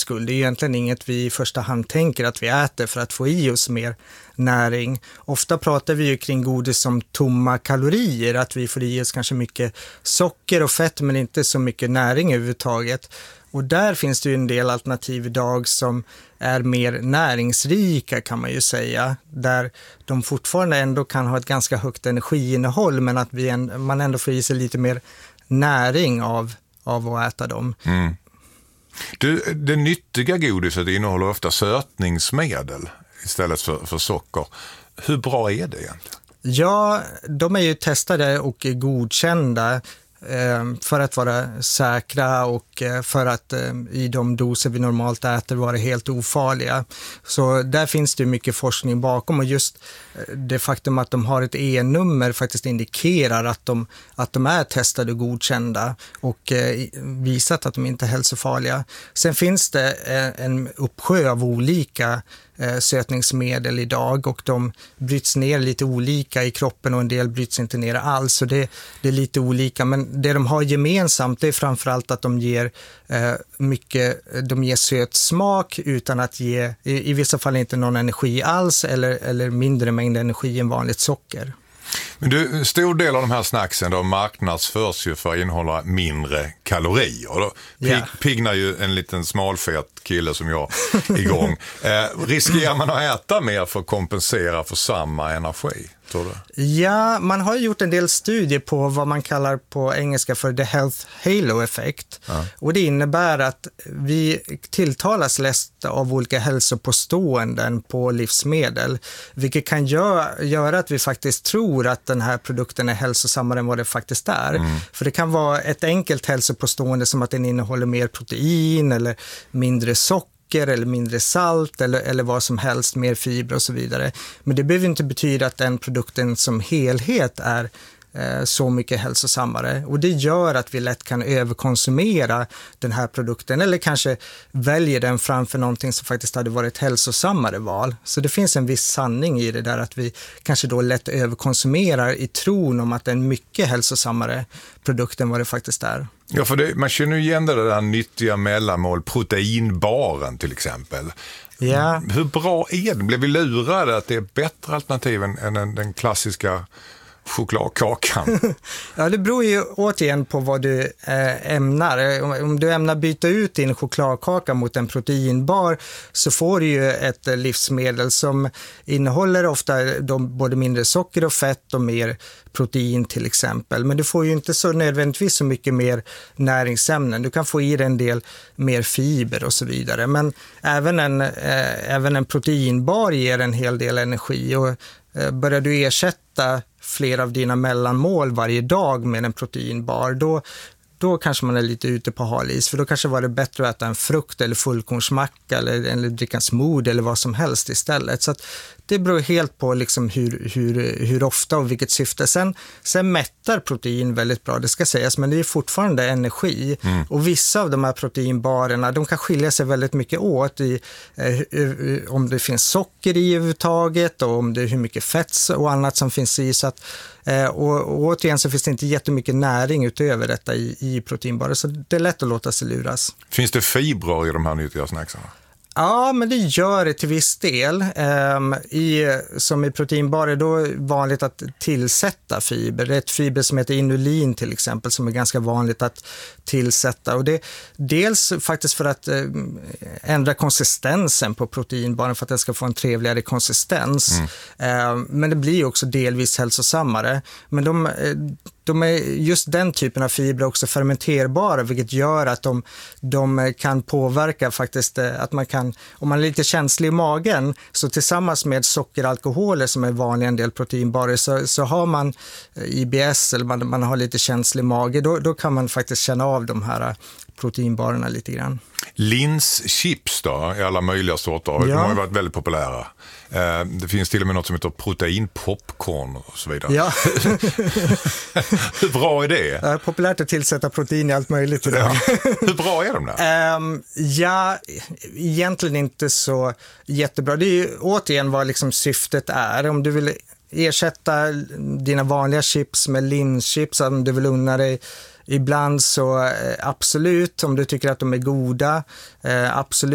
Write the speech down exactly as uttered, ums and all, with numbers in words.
skull. Det är egentligen inget vi i första hand tänker att vi äter för att få i oss mer näring. Ofta pratar vi ju kring godis som tomma kalorier, att vi får i oss kanske mycket socker och fett men inte så mycket näring överhuvudtaget. Och där finns det ju en del alternativ idag som är mer näringsrika kan man ju säga, där de fortfarande ändå kan ha ett ganska högt energiinnehåll men att vi en, man ändå får i sig lite mer näring av, av att äta dem. Mm. Du, det nyttiga godiset innehåller ofta sötningsmedel istället för, för socker. Hur bra är det egentligen? Ja, de är ju testade och godkända för att vara säkra och för att i de doser vi normalt äter vara helt ofarliga. Så där finns det mycket forskning bakom och just det faktum att de har ett E-nummer faktiskt indikerar att de, att de är testade och godkända och visat att de inte är hälsofarliga. Sen finns det en uppsjö av olika sötningsmedel idag och de bryts ner lite olika i kroppen och en del bryts inte ner alls, så det, det är lite olika, men det de har gemensamt det är framförallt att de ger eh, mycket, de ger söt smak utan att ge, i, i vissa fall inte någon energi alls eller, eller mindre mängd energi än vanligt socker. Men du, stor del av de här snacksen då marknadsförs ju för att innehålla mindre kalorier. Då pig, yeah. pignar ju en liten smalfet kille som jag igång. eh, riskerar man att äta mer för att kompensera för samma energi, tror du? Ja, man har gjort en del studier på vad man kallar på engelska för the health halo effect. Ja. Och det innebär att vi tilltalas lätt av olika hälsopåståenden på livsmedel, vilket kan gö- göra att vi faktiskt tror att den här produkten är hälsosammare än vad det faktiskt är. Mm. För det kan vara ett enkelt hälsopåstående som att den innehåller mer protein eller mindre socker eller mindre salt eller, eller vad som helst, mer fiber och så vidare. Men det behöver inte betyda att den produkten som helhet är eh, så mycket hälsosammare. Och det gör att vi lätt kan överkonsumera den här produkten eller kanske väljer den framför någonting som faktiskt hade varit hälsosammare val. Så det finns en viss sanning i det där att vi kanske då lätt överkonsumerar i tron om att det är en mycket hälsosammare produkt än vad det faktiskt är. Ja, för det, man känner ju igen det där nyttiga mellanmål, proteinbaren till exempel. Ja. Hur bra är det? Blev vi lurade att det är bättre alternativ än, än den, den klassiska chokladkakan? Ja, det beror ju återigen på vad du eh, ämnar. Om, om du ämnar byta ut din chokladkaka mot en proteinbar så får du ju ett eh, livsmedel som innehåller ofta de, både mindre socker och fett och mer protein till exempel. Men du får ju inte så nödvändigtvis så mycket mer näringsämnen. Du kan få i dig en del mer fiber och så vidare. Men även en, eh, även en proteinbar ger en hel del energi och eh, börjar du ersätta flera av dina mellanmål varje dag med en proteinbar, då, då kanske man är lite ute på hal is, för då kanske var det bättre att äta en frukt eller fullkornsmacka eller, eller dricka en smoothie eller vad som helst istället. Så att det beror helt på liksom hur, hur, hur ofta och vilket syfte. Sen, sen mättar protein väldigt bra, det ska sägas, men det är fortfarande energi. Mm. Och vissa av de här proteinbarerna, de kan skilja sig väldigt mycket åt i eh, om det finns socker i överhuvudtaget och om det är hur mycket fett och annat som finns i. Så att, eh, och, och återigen så finns det inte jättemycket näring utöver detta i, i proteinbarer, så det är lätt att låta sig luras. Finns det fibrer i de här nyttiga snacksarna? Ja, men det gör det till viss del. Um, i, som i proteinbarer då är det vanligt att tillsätta fiber. Det är ett fiber som heter inulin till exempel som är ganska vanligt att tillsätta. Och det, dels faktiskt för att uh, ändra konsistensen på proteinbaren för att den ska få en trevligare konsistens. Mm. Uh, men det blir också delvis hälsosammare. Men de... Uh, De är just den typen av fibrer också fermenterbara, vilket gör att de, de kan påverka faktiskt att man kan, om man är lite känslig i magen, så tillsammans med sockeralkoholer som är vanliga en del proteinbarer, så, så har man I B S eller man, man har lite känslig mage, då, då kan man faktiskt känna av de här proteinbarerna lite grann. Linschips då, i alla möjliga sorter, ja. De har ju varit väldigt populära. Eh, det finns till och med något som heter proteinpopcorn och så vidare. Ja. Hur bra är det? Det är populärt att tillsätta protein i allt möjligt idag. Ja. Hur bra är de där? Um, ja, egentligen inte så jättebra. Det är ju återigen vad liksom syftet är. Om du vill ersätta dina vanliga chips med linschips, om du vill unna dig ibland, så absolut, om du tycker att de är goda, absolut.